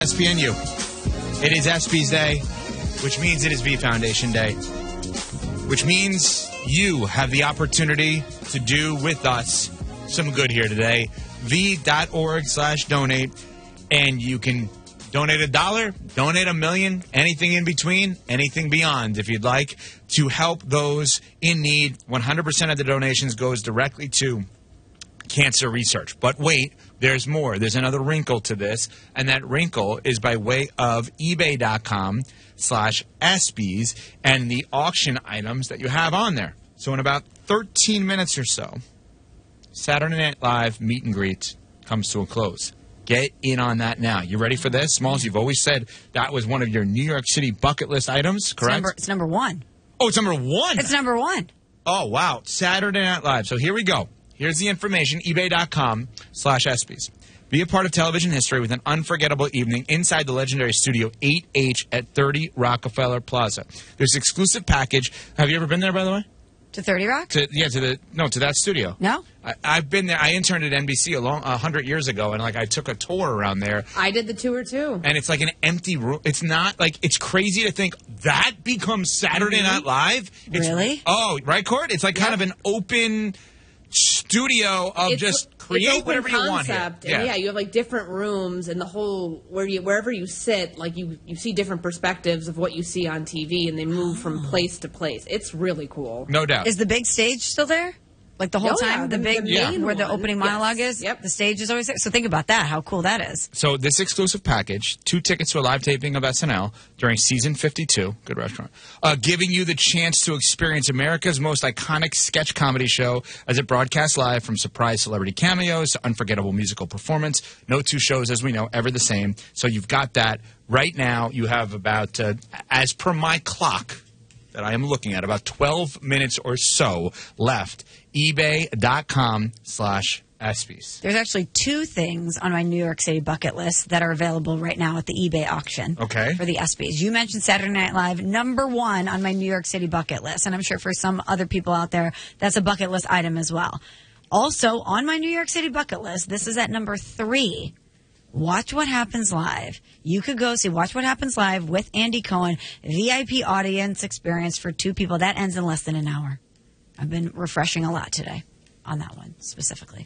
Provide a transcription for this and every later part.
SPNU. It is SP's Day, which means it is V Foundation Day, which means you have the opportunity to do with us some good here today. V.org/donate, and you can donate $1, donate $1 million, anything in between, anything beyond, if you'd like, to help those in need. 100% of the donations goes directly to cancer research. But wait, there's more. There's another wrinkle to this, and that wrinkle is by way of ebay.com/ESPYs and the auction items that you have on there. So in about 13 minutes or so, Saturday Night Live meet and greet comes to a close. Get in on that now. You ready for this? Smalls, you've always said that was one of your New York City bucket list items, correct? It's number one. Oh, it's number one? It's number one. Oh, wow. Saturday Night Live. So here we go. Here's the information, ebay.com/ESPYs. Be a part of television history with an unforgettable evening inside the legendary Studio 8H at 30 Rockefeller Plaza. There's an exclusive package. Have you ever been there, by the way? To 30 Rock? To that studio. No? I've been there. I interned at NBC 100 years ago, and I took a tour around there. I did the tour too. And it's like an empty room. It's not it's crazy to think that becomes Saturday Night Live. Really? Oh, right, Court? It's kind of an open studio of just create whatever you want here. Yeah, you have different rooms, and the whole wherever you sit, you see different perspectives of what you see on TV, and they move from place to place. It's really cool. No doubt. Is the big stage still there? The whole time? Yeah, the main where the one. opening monologue is? Yep. The stage is always there. So think about that, how cool that is. So this exclusive package, 2 tickets to a live taping of SNL during season 52, good restaurant, giving you the chance to experience America's most iconic sketch comedy show as it broadcasts live, from surprise celebrity cameos to unforgettable musical performance. No two shows, as we know, ever the same. So you've got that. Right now, you have about, as per my clock that I am looking at, about 12 minutes or so left. ebay.com/ESPYs. There's actually 2 things on my New York City bucket list that are available right now at the eBay auction. Okay. For the ESPYs. You mentioned Saturday Night Live, number 1 on my New York City bucket list. And I'm sure for some other people out there, that's a bucket list item as well. Also, on my New York City bucket list, this is at number 3. Watch What Happens Live. You could go see Watch What Happens Live with Andy Cohen, VIP audience experience for 2 people. That ends in less than an hour. I've been refreshing a lot today on that one specifically.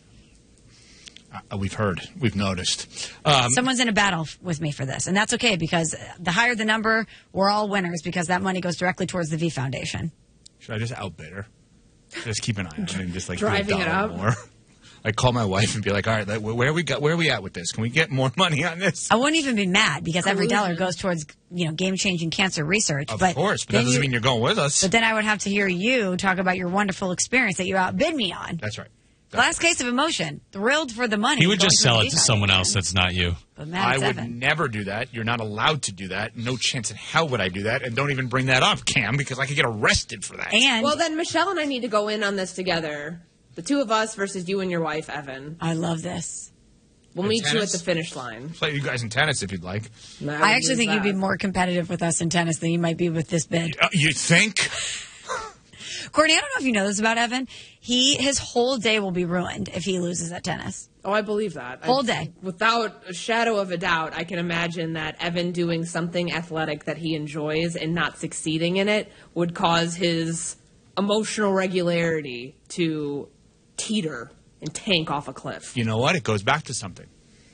We've heard. We've noticed. Someone's in a battle with me for this, and that's okay because the higher the number, we're all winners because that money goes directly towards the V Foundation. Should I just outbid her? Just keep an eye on it and just driving it up more. I call my wife and be like, all right, where are we at with this? Can we get more money on this? I wouldn't even be mad because every dollar goes towards, game-changing cancer research. Of course, but that doesn't mean you're going with us. But then I would have to hear you talk about your wonderful experience that you outbid me on. That's right. Last case of emotion. Thrilled for the money. He would just sell it to someone else that's not you. But I would never do that. You're not allowed to do that. No chance in hell would I do that. And don't even bring that up, Cam, because I could get arrested for that. Well, then Michelle and I need to go in on this together. The 2 of us versus you and your wife, Evan. I love this. We'll meet you at the finish line. Play you guys in tennis if you'd like. I actually think you'd be more competitive with us in tennis than you might be with this bid. You think? Courtney, I don't know if you know this about Evan. His whole day will be ruined if he loses at tennis. Oh, I believe that. Whole day. Without a shadow of a doubt, I can imagine that Evan doing something athletic that he enjoys and not succeeding in it would cause his emotional regularity to teeter and tank off a cliff. You know what? It goes back to something.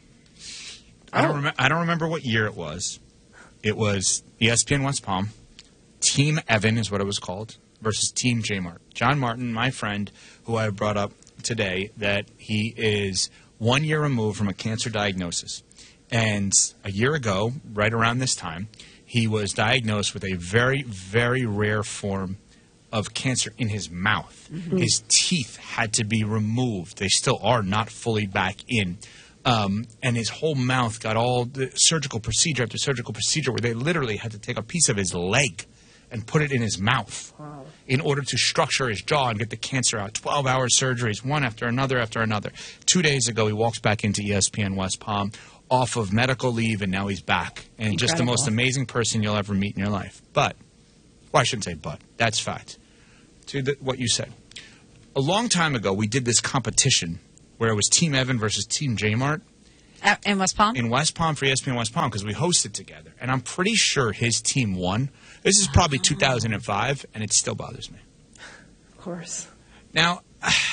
I don't remember what year it was. It was ESPN West Palm. Team Evan is what it was called versus Team J Mart. John Martin, my friend, who I brought up today, that he is 1 year removed from a cancer diagnosis. And a year ago, right around this time, he was diagnosed with a very, very rare form of cancer in his mouth. Mm-hmm. His teeth had to be removed. They still are not fully back in. And his whole mouth got all the surgical procedure after surgical procedure where they literally had to take a piece of his leg and put it in his mouth in order to structure his jaw and get the cancer out. 12-hour surgeries, one after another after another. 2 days ago, he walks back into ESPN West Palm off of medical leave, and now he's back. And just the most amazing person you'll ever meet in your life. But, well, I shouldn't say but. That's fact. To what you said. A long time ago, we did this competition where it was Team Evan versus Team J Mart. In West Palm? In West Palm for ESPN West Palm because we hosted together. And I'm pretty sure his team won. This is probably 2005, and it still bothers me. Of course. Now,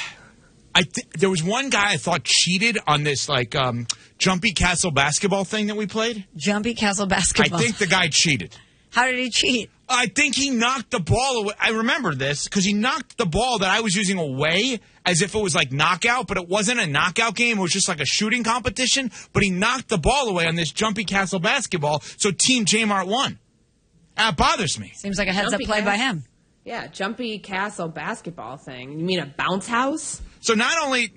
there was one guy I thought cheated on this Jumpy Castle basketball thing that we played. Jumpy Castle basketball. I think the guy cheated. How did he cheat? I think he knocked the ball away. I remember this because he knocked the ball that I was using away as if it was like knockout, but it wasn't a knockout game. It was just like a shooting competition. But he knocked the ball away on this Jumpy Castle basketball, so Team J-Mart won. That bothers me. Seems like a heads-up play by him. Yeah, Jumpy Castle basketball thing. You mean a bounce house? So not only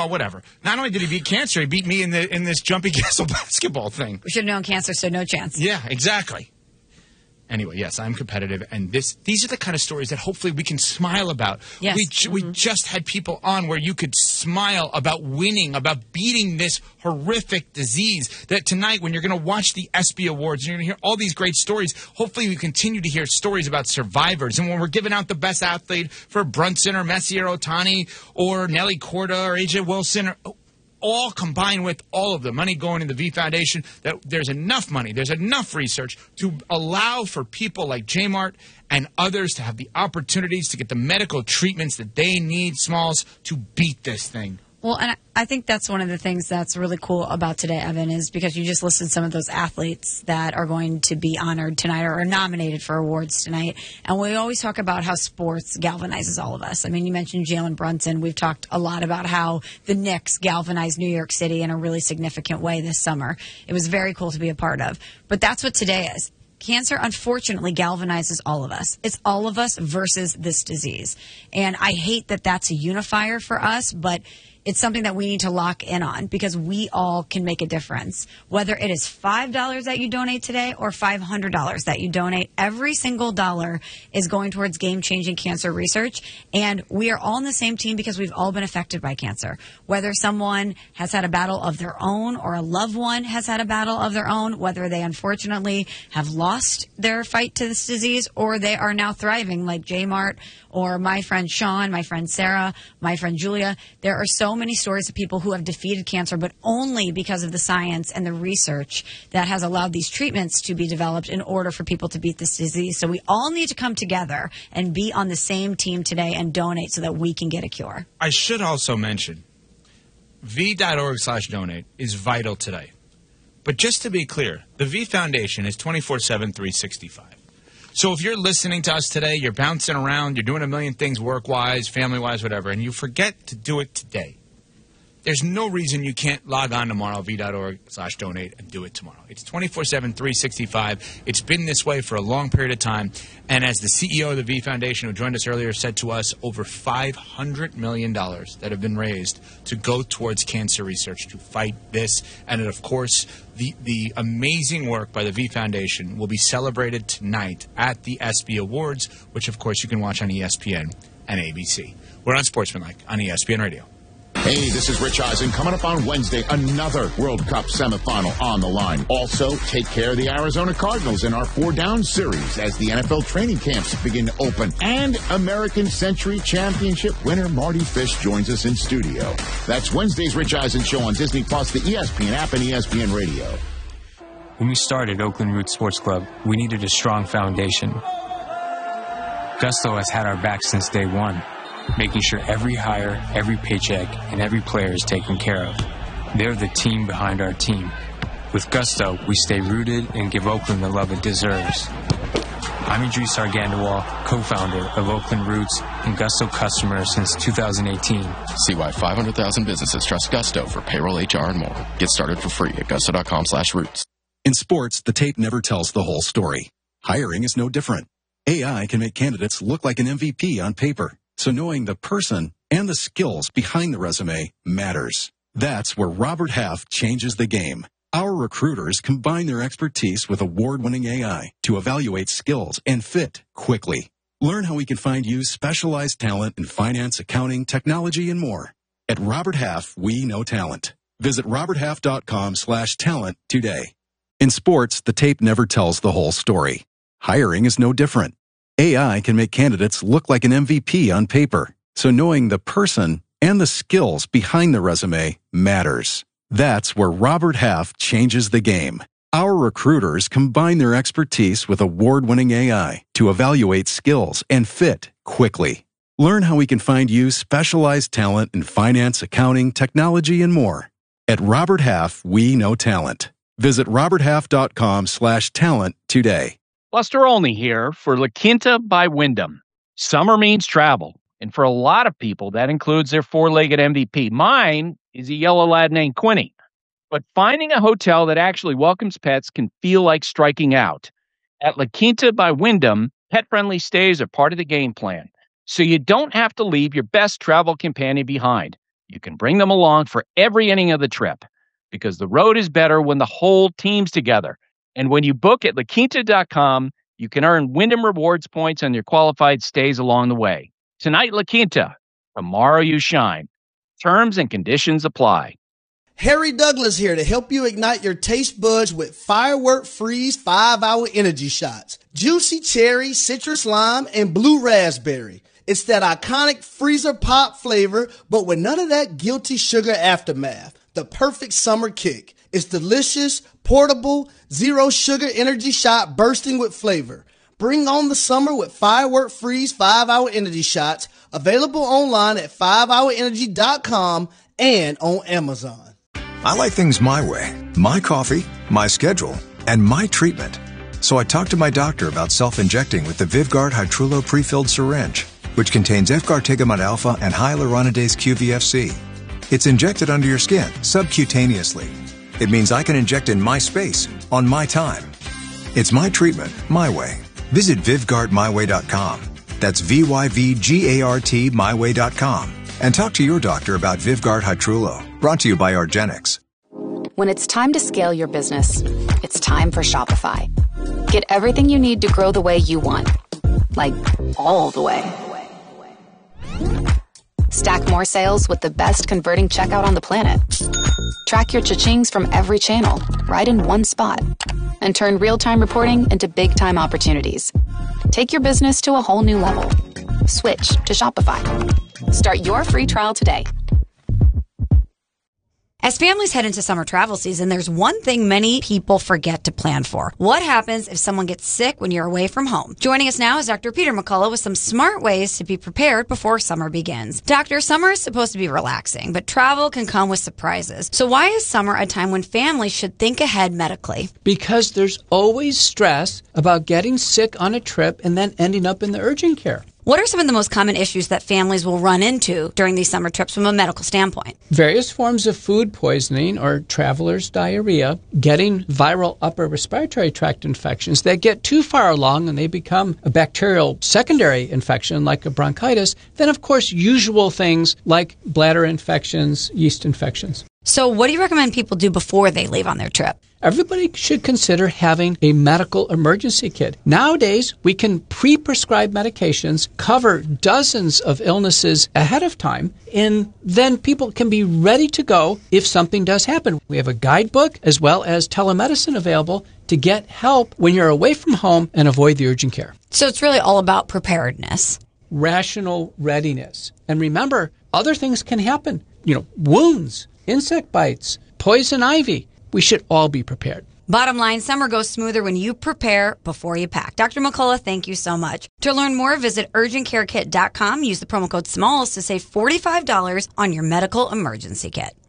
did he beat Cancer, he beat me in this Jumpy Castle basketball thing. We should have known Cancer, so no chance. Yeah, exactly. Anyway, yes, I'm competitive, and these are the kind of stories that hopefully we can smile about. Yes. We just had people on where you could smile about winning, about beating this horrific disease. That tonight, when you're going to watch the ESPY Awards, you're going to hear all these great stories. Hopefully, we continue to hear stories about survivors. And when we're giving out the best athlete for Brunson or Messi or Ohtani or Nelly Corda or AJ Wilson or all combined with all of the money going to the V Foundation, that there's enough money, there's enough research to allow for people like J-Mart and others to have the opportunities to get the medical treatments that they need, Smalls, to beat this thing. Well, and I think that's one of the things that's really cool about today, Evan, is because you just listed some of those athletes that are going to be honored tonight or are nominated for awards tonight. And we always talk about how sports galvanizes all of us. I mean, you mentioned Jalen Brunson. We've talked a lot about how the Knicks galvanized New York City in a really significant way this summer. It was very cool to be a part of. But that's what today is. Cancer, unfortunately, galvanizes all of us. It's all of us versus this disease. And I hate that that's a unifier for us, but it's something that we need to lock in on because we all can make a difference. Whether it is $5 that you donate today or $500 that you donate, every single dollar is going towards game-changing cancer research. And we are all in the same team because we've all been affected by cancer. Whether someone has had a battle of their own or a loved one has had a battle of their own, whether they unfortunately have lost their fight to this disease or they are now thriving like J-Mart or my friend Sean, my friend Sarah, my friend Julia. There are so many stories of people who have defeated cancer, but only because of the science and the research that has allowed these treatments to be developed in order for people to beat this disease. So we all need to come together and be on the same team today and donate so that we can get a cure. I should also mention, v.org/donate is vital today. But just to be clear, the V Foundation is 24/7, 365. So if you're listening to us today, you're bouncing around, you're doing a million things work-wise, family-wise, whatever, and you forget to do it today, there's no reason you can't log on tomorrow, v.org/donate, and do it tomorrow. It's 24/7, 365. It's been this way for a long period of time. And as the CEO of the V Foundation, who joined us earlier, said to us, over $500 million that have been raised to go towards cancer research to fight this. And, of course, the amazing work by the V Foundation will be celebrated tonight at the ESPY Awards, which, of course, you can watch on ESPN and ABC. We're on Sportsmanlike on ESPN Radio. Hey, this is Rich Eisen. Coming up on Wednesday, another World Cup semifinal on the line. Also, take care of the Arizona Cardinals in our 4-Down series as the NFL training camps begin to open. And American Century Championship winner Marty Fish joins us in studio. That's Wednesday's Rich Eisen Show on Disney+, the ESPN app, and ESPN Radio. When we started Oakland Roots Sports Club, we needed a strong foundation. Gusto has had our back since day one, making sure every hire, every paycheck, and every player is taken care of. They're the team behind our team. With Gusto, we stay rooted and give Oakland the love it deserves. I'm Idris Argandawal, co-founder of Oakland Roots and Gusto customer since 2018. See why 500,000 businesses trust Gusto for payroll, HR, and more. Get started for free at gusto.com/roots. In sports, the tape never tells the whole story. Hiring is no different. AI can make candidates look like an MVP on paper. So knowing the person and the skills behind the resume matters. That's where Robert Half changes the game. Our recruiters combine their expertise with award-winning AI to evaluate skills and fit quickly. Learn how we can find you specialized talent in finance, accounting, technology, and more. At Robert Half, we know talent. Visit roberthalf.com/talent today. In sports, the tape never tells the whole story. Hiring is no different. AI can make candidates look like an MVP on paper. So knowing the person and the skills behind the resume matters. That's where Robert Half changes the game. Our recruiters combine their expertise with award-winning AI to evaluate skills and fit quickly. Learn how we can find you specialized talent in finance, accounting, technology, and more. At Robert Half, we know talent. Visit roberthalf.com/talent today. Buster Olney here for La Quinta by Wyndham. Summer means travel, and for a lot of people, that includes their four-legged MVP. Mine is a yellow lab named Quinny. But finding a hotel that actually welcomes pets can feel like striking out. At La Quinta by Wyndham, pet-friendly stays are part of the game plan, so you don't have to leave your best travel companion behind. You can bring them along for every inning of the trip, because the road is better when the whole team's together. And when you book at LaQuinta.com, you can earn Wyndham Rewards points on your qualified stays along the way. Tonight, La Quinta. Tomorrow, you shine. Terms and conditions apply. Harry Douglas here to help you ignite your taste buds with Firework Freeze 5-Hour Energy Shots. Juicy cherry, citrus lime, and blue raspberry. It's that iconic freezer pop flavor, but with none of that guilty sugar aftermath. The perfect summer kick. It's delicious, portable, zero sugar energy shot bursting with flavor. Bring on the summer with Firework Freeze 5-Hour Energy Shots. Available online at 5hourenergy.com and on Amazon. I like things my way. My coffee, my schedule, and my treatment. So I talked to my doctor about self-injecting with the Vyvgart Hytrulo pre-filled syringe, which contains Efgartigimod alpha and hyaluronidase QVFC. It's injected under your skin, subcutaneously. It means I can inject in my space, on my time. It's my treatment, my way. Visit VyvgartMyWay.com. That's VYVGART MyWay.com. And talk to your doctor about Vyvgart Hytrulo. Brought to you by Argenix. When it's time to scale your business, it's time for Shopify. Get everything you need to grow the way you want. Like, all the way. Stack more sales with the best converting checkout on the planet. Track your cha-chings from every channel, right in one spot. And turn real-time reporting into big-time opportunities. Take your business to a whole new level. Switch to Shopify. Start your free trial today. As families head into summer travel season, there's one thing many people forget to plan for. What happens if someone gets sick when you're away from home? Joining us now is Dr. Peter McCullough with some smart ways to be prepared before summer begins. Doctor, summer is supposed to be relaxing, but travel can come with surprises. So why is summer a time when families should think ahead medically? Because there's always stress about getting sick on a trip and then ending up in the urgent care. What are some of the most common issues that families will run into during these summer trips from a medical standpoint? Various forms of food poisoning or traveler's diarrhea, getting viral upper respiratory tract infections that get too far along and they become a bacterial secondary infection like a bronchitis. Then, of course, usual things like bladder infections, yeast infections. So what do you recommend people do before they leave on their trip? Everybody should consider having a medical emergency kit. Nowadays, we can pre-prescribe medications, cover dozens of illnesses ahead of time, and then people can be ready to go if something does happen. We have a guidebook as well as telemedicine available to get help when you're away from home and avoid the urgent care. So it's really all about preparedness. Rational readiness. And remember, other things can happen. Wounds, insect bites, poison ivy. We should all be prepared. Bottom line, summer goes smoother when you prepare before you pack. Dr. McCullough, thank you so much. To learn more, visit UrgentCareKit.com. Use the promo code SMALLS to save $45 on your medical emergency kit.